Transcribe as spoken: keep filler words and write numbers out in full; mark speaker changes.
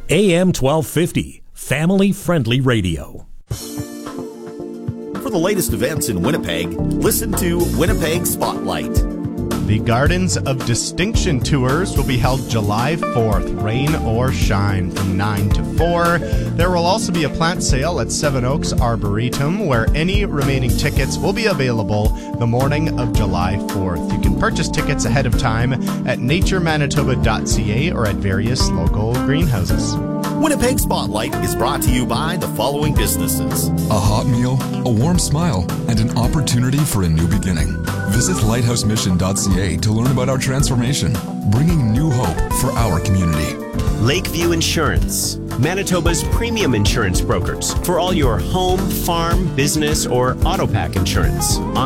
Speaker 1: A M twelve fifty, family-friendly radio.
Speaker 2: For the latest events in Winnipeg, listen to Winnipeg Spotlight.
Speaker 3: The Gardens of Distinction Tours will be held July fourth, rain or shine, from nine to four. There will also be a plant sale at Seven Oaks Arboretum, where any remaining tickets will be available the morning of July fourth. You can purchase tickets ahead of time at nature manitoba dot c a or at various local greenhouses.
Speaker 2: Winnipeg Spotlight is brought to you by the following businesses.
Speaker 4: A hot meal, a warm smile, and an opportunity for a new beginning. Visit lighthouse mission dot c a to learn about our transformation, bringing new hope for our community.
Speaker 5: Lakeview Insurance, Manitoba's premium insurance brokers for all your home, farm, business, or auto pack insurance.